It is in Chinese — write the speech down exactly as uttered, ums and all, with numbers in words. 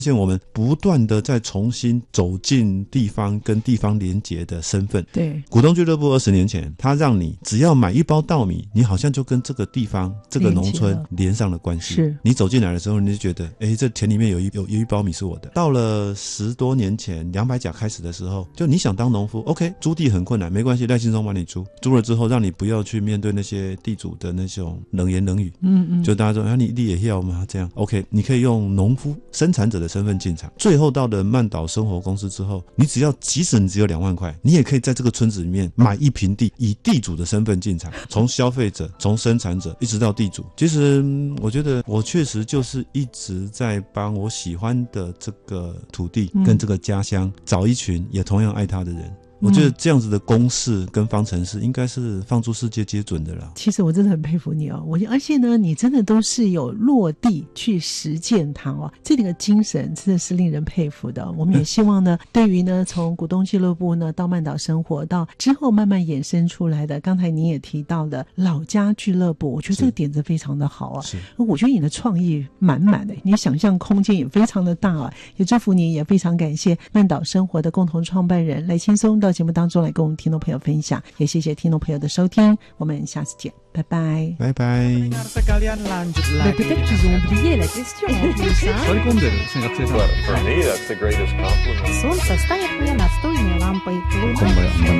现我们不断的在重新走进地方跟地方连结的身份。 对， 股东俱乐部二十年前，它让你只要买一包稻米，你好像就跟这个地方、这个农村连上了关系。 是， 你走进来的时候，你就觉得，哎，这田里面有一有有一包米是我的。到了十多年前，两百甲开始的时候，就你想当农夫 ，OK， 租地很困难，没关系，赖信松帮你租，租了之后，让你不要去面对那些地主的那种冷言冷语。嗯嗯，就大家说，啊，你你也要吗？这样 ，OK， 你可以用农夫生产者的身份进场。最后到了曼岛生活公司之后，你只要即使你只有两万块，你也可以在这个村子里面买一坪地，以地主的身份进场，从消费者、从生产者一直到地主。其实我觉得我确实就是一直在帮我喜欢的这个土地跟这个家乡找一群也同样爱他的人。我觉得这样子的公式跟方程式应该是放诸世界皆准的啦。 其实我真的很佩服你哦，我而且呢，你真的都是有落地去实践它哦，这个精神真的是令人佩服的。我们也希望呢，对于呢从股东俱乐部呢到曼岛生活，到之后慢慢衍生出来的，刚才你也提到的老家俱乐部，我觉得这个点子非常的好啊。是，我觉得你的创意满满的，你想象空间也非常的大啊。也祝福你，也非常感谢曼岛生活的共同创办人赖青松到节目当中来跟我们听众朋友分享，也谢谢听众朋友的收听，我们下次见，拜拜， 拜拜。 Mais peut-être qu'ils ont oublié la question en plus, hein? For me, that's the greatest compliment. Солнце стоит мне над стойной лампой.